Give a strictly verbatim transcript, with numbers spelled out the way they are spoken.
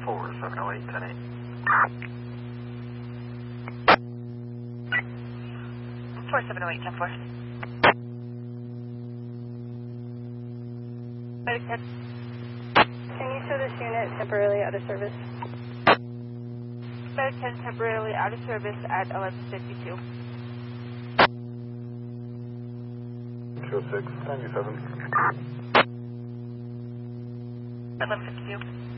four, seven oh eight, ten eight. four seven oh eight, ten four. Can you show this unit temporarily out of service? ten temporarily out of service at eleven fifty-two. two oh six, ninety-seven. eleven fifty-two.